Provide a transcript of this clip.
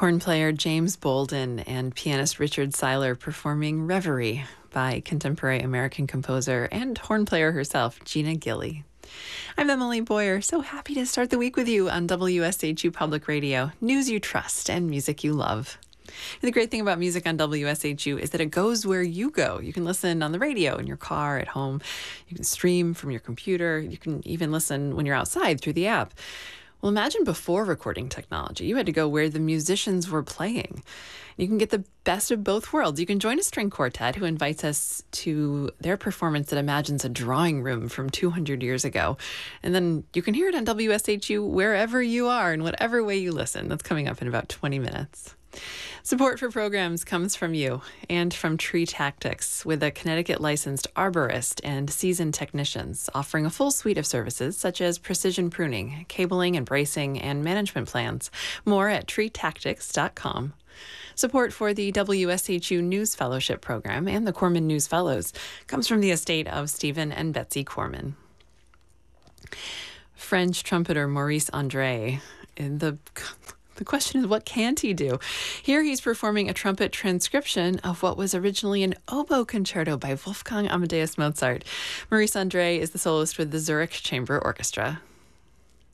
Horn player James Bolden and pianist Richard Seiler performing Reverie by contemporary American composer and horn player herself, Gina Gilly. I'm Emily Boyer, so happy to start the week with you on WSHU Public Radio, news you trust and music you love. The great thing about music on WSHU is that it goes where you go. You can listen on the radio, in your car, at home. You can stream from your computer. You can even listen when you're outside through the app. Well, imagine before recording technology. You had to go where the musicians were playing. You can get the best of both worlds. You can join a string quartet who invites us to their performance that imagines a drawing room from 200 years ago. And then you can hear it on WSHU wherever you are in whatever way you listen. That's coming up in about 20 minutes. Support for programs comes from you and from Tree Tactics, with a Connecticut-licensed arborist and seasoned technicians offering a full suite of services such as precision pruning, cabling and bracing, and management plans. More at treetactics.com. Support for the WSHU News Fellowship Program and the Corman News Fellows comes from the estate of Stephen and Betsy Corman. French trumpeter Maurice Andre, the question is, what can't he do? Here he's performing a trumpet transcription of what was originally an oboe concerto by Wolfgang Amadeus Mozart. Maurice Andre is the soloist with the Zurich Chamber Orchestra.